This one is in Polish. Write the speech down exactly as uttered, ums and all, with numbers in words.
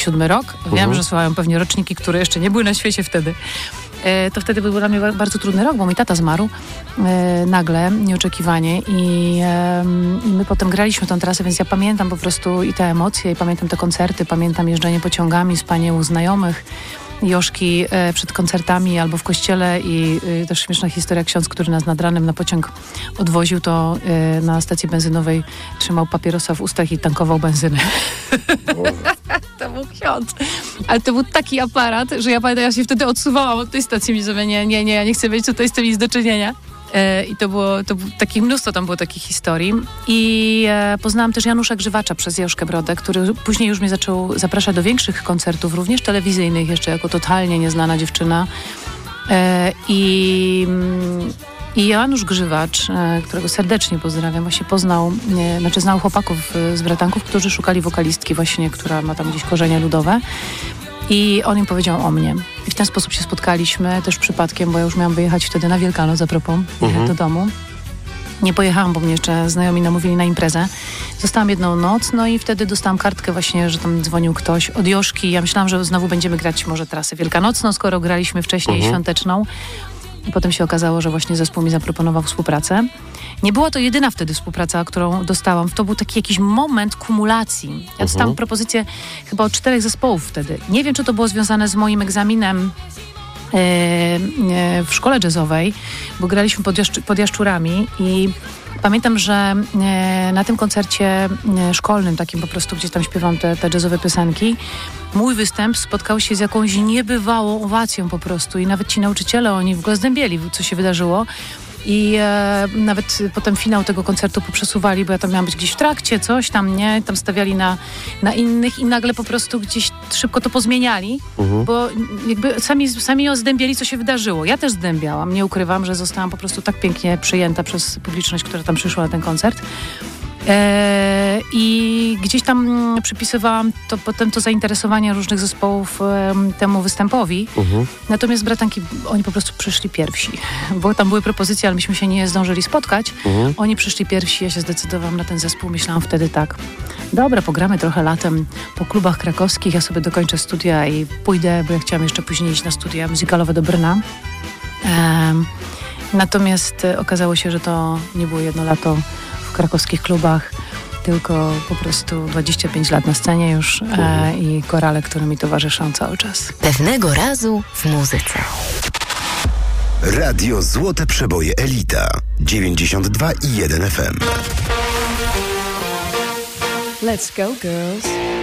siódmy rok. Wiem, Mhm. że słuchają pewnie roczniki, które jeszcze nie były na świecie wtedy. E, to wtedy był dla mnie ba- bardzo trudny rok, bo mój tata zmarł e, nagle, nieoczekiwanie i, e, i my potem graliśmy tę trasę, więc ja pamiętam po prostu i te emocje, i pamiętam te koncerty, pamiętam jeżdżenie pociągami, spanie u znajomych, Joszki e, przed koncertami albo w kościele i e, też śmieszna historia, ksiądz, który nas nad ranem na pociąg odwoził, to e, na stacji benzynowej trzymał papierosa w ustach i tankował benzynę. To był ksiądz. Ale to był taki aparat, że ja pamiętam, ja się wtedy odsuwałam od tej stacji, mi sobie nie, nie, nie, ja nie chcę mieć tutaj z tym nic do czynienia. E, I to było, to było takich mnóstwo tam było takich historii. I e, poznałam też Janusza Grzywacza przez Joszkę Brodę, który później już mnie zaczął zapraszać do większych koncertów, również telewizyjnych, jeszcze jako totalnie nieznana dziewczyna. E, I... I Janusz Grzywacz, e, którego serdecznie pozdrawiam, właśnie poznał, e, znaczy znał chłopaków e, z bratanków, którzy szukali wokalistki właśnie, która ma tam gdzieś korzenie ludowe. I on im powiedział o mnie. I w ten sposób się spotkaliśmy, też przypadkiem, bo ja już miałam wyjechać wtedy na Wielkanoc, a propos, Mhm. do domu. Nie pojechałam, bo mnie jeszcze znajomi namówili na imprezę. Zostałam jedną noc, no i wtedy dostałam kartkę właśnie, że tam dzwonił ktoś od Joszki. Ja myślałam, że znowu będziemy grać może trasę wielkanocną, skoro graliśmy wcześniej Mhm. świąteczną. I potem się okazało, że właśnie zespół mi zaproponował współpracę. Nie była to jedyna wtedy współpraca, którą dostałam. To był taki jakiś moment kumulacji. Ja dostałam Mhm. propozycję chyba od czterech zespołów wtedy. Nie wiem, czy to było związane z moim egzaminem e, e, w szkole jazzowej, bo graliśmy pod, jaszcz- pod Jaszczurami i pamiętam, że e, na tym koncercie e, szkolnym, takim po prostu, gdzie tam śpiewam te, te jazzowe piosenki, mój występ spotkał się z jakąś niebywałą owacją po prostu i nawet ci nauczyciele, oni w ogóle zdębieli, co się wydarzyło. I e, nawet potem finał tego koncertu poprzesuwali, bo ja tam miałam być gdzieś w trakcie, coś tam, nie? Tam stawiali na, na innych i nagle po prostu gdzieś szybko to pozmieniali, Mhm. bo jakby sami, sami ją zdębieli, co się wydarzyło. Ja też zdębiałam, nie ukrywam, że zostałam po prostu tak pięknie przyjęta przez publiczność, która tam przyszła na ten koncert. E, I gdzieś tam mm, przypisywałam to, potem to zainteresowanie różnych zespołów em, temu występowi. Mhm. Natomiast bratanki, oni po prostu przyszli pierwsi, bo tam były propozycje, ale myśmy się nie zdążyli spotkać. Mhm. Oni przyszli pierwsi, ja się zdecydowałam na ten zespół. Myślałam wtedy tak, dobra, pogramy trochę latem po klubach krakowskich, ja sobie dokończę studia i pójdę, bo ja chciałam jeszcze później iść na studia muzykalowe do Brna. Em, natomiast e, okazało się, że to nie było jedno lato w krakowskich klubach, tylko po prostu dwadzieścia pięć lat na scenie już e, i korale, które mi towarzyszą cały czas. Pewnego razu w muzyce. Radio Złote Przeboje Elita dziewięćdziesiąt dwa i jeden F M. Let's go, girls.